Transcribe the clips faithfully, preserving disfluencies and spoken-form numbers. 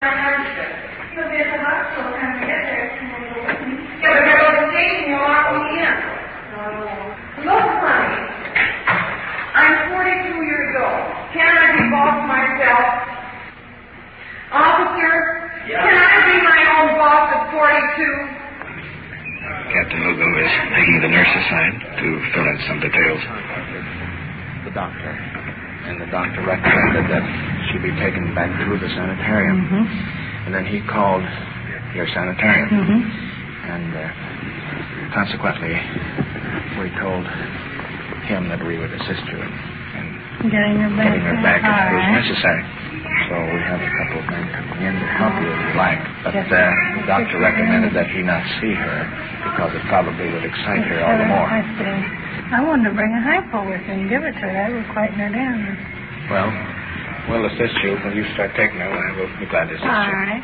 He'll be at the hospital time to get there. Yeah, but there was a gate and you locked me in. Look, honey, I'm forty-two years old. Can I be boss myself? Officer, yeah. Can I be my own boss at forty-two? Captain Lugo is taking the nurse aside to fill in some details. The doctor. And the doctor recommended that she be taken back to the sanitarium. Mm-hmm. And then he called your sanitarium. Mm-hmm. And uh, consequently, we told him that we would assist you in, in getting her back, getting her back if it was right. necessary. So we have a couple of men coming in to help you if you like. But uh, the doctor recommended that he not see her because it probably would excite her all the more. I see. I wanted to bring a hypo with me and give it to her. That would quieten her down. Well, we'll assist you when you start taking her. I will be glad to assist All you. right.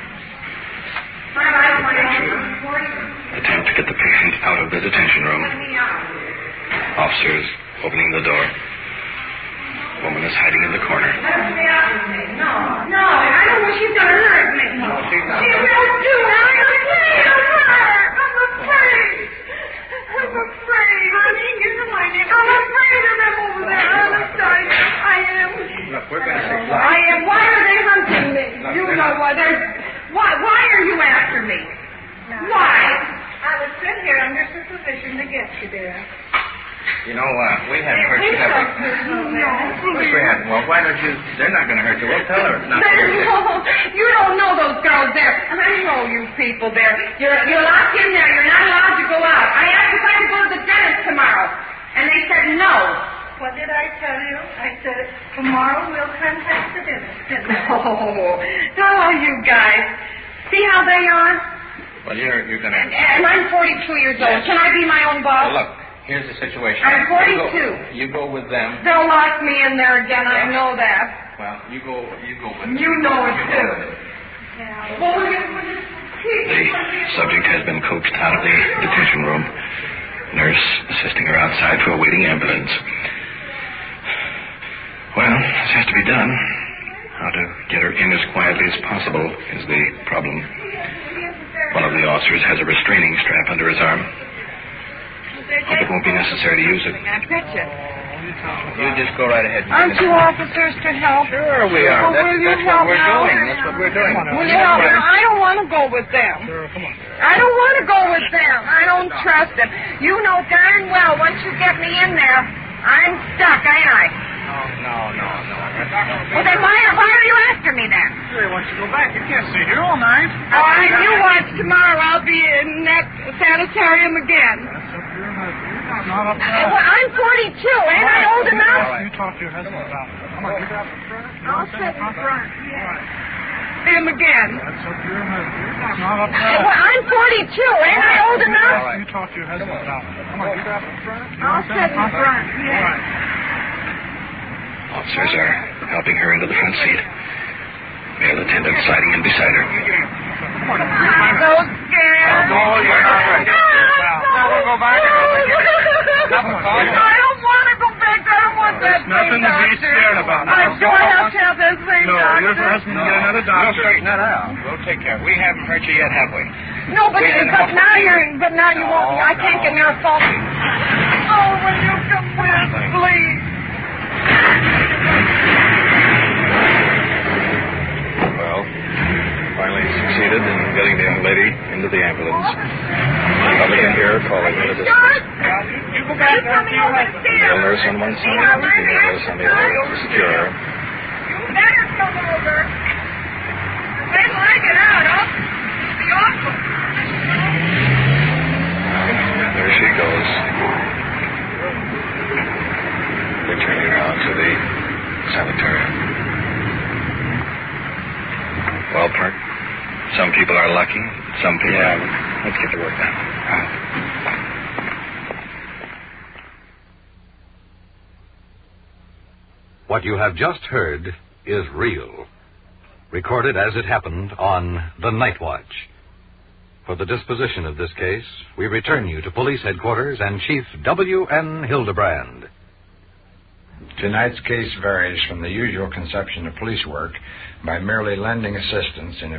Attempt to get the patient out of the detention room. Officers opening the door. Woman is hiding in the corner. No, no, I don't know she's going to hurt me. No, she's not. She will do it. I'm afraid of her. I'm afraid. I'm afraid. Honey, you know my name. I'm afraid of them over there. Honest, I, I am. Look, we're going to say I am. Why are they hunting me? Look, You know why. There's, why, why are you after me? Why? I was sent here under supervision to get you there. You know, uh, we haven't hurt you, have we? Of course we haven't. Well, why don't you... They're not going to hurt you. We'll tell her it's not going to hurt you. You don't know those girls there. I know you people there. You're, you're locked in there. You're not allowed to go out. I asked if I could go to the dentist tomorrow, and they said no. What did I tell you? I said, tomorrow we'll contact the dentist. Oh, oh, you guys. See how they are? Well, you're, you're going to... And I'm forty-two years old. Can I be my own boss? Well, look, here's the situation. I'm forty-two. You go, you go with them. They'll lock me in there again. I know that. Well, you go, you go with them. You know it, You go too. with them. Well, will you... The subject has been coaxed out of the detention room. Nurse assisting her outside to a waiting ambulance. Well, this has to be done. How to get her in as quietly as possible is the problem. One of the officers has a restraining strap under his arm. Hope it won't be necessary to use it. I bet you. You just go right ahead. Aren't you officers to help? Sure we are. Well, that's will you that's help what we're now? doing. That's what we're doing. Will you help me? I don't want to go with them. I don't want to go with them. I don't trust them. You know darn well once you get me in there, I'm stuck, ain't I? No, no, no. Well, then why, why are you after me then? They want you to go back. You can't stay here all night. Oh, I knew once tomorrow I'll be in that sanitarium again. That's up to your husband. Not up Well, front. I'm forty-two. Ain't I old enough? You talk to your husband about it. I'm going to get out the front. I'll sit in front. Right. Him again. That's up to your husband. Not up Well, front. I'm forty-two. Ain't I old enough? You talk to your husband about it. I'm going to get out the front. You I'll understand? sit in front. All Yeah. right. Officers are helping her into the front seat. Male attendant sliding in beside her. I'm so scared. No, you're not right. Now we'll go back and we'll take it. I don't want to go back. I don't want that There's nothing thing, to be doctor. scared about. I do I have to have that thing, No, doctor? your husband will get another We'll doctor. straighten that out. We'll take care of it. We haven't hurt you yet, have we? No, but, We didn't but help now you. you're, but now you won't. No, I can't no. get near a phone. Oh, will you come with, please? Well, finally succeeded in getting the young lady into the ambulance. Public in here calling in a distance. George, You go back you coming over the The stairs? male nurse on one side, the female nurse on the other to secure her. You better come over. Wait till I get out. I'll be awful. There she goes. Returning around to the sanitarium. Well, Park, some people are lucky, some people aren't. Let's get to work now. What you have just heard is real, recorded as it happened on The Night Watch. For the disposition of this case, we return you to Police Headquarters and Chief W N Hildebrand. Tonight's case varies from the usual conception of police work by merely lending assistance in a